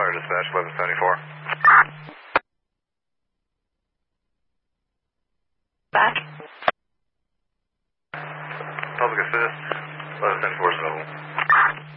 Tower Dispatch 1174. Back. Public Assist 1174 is available.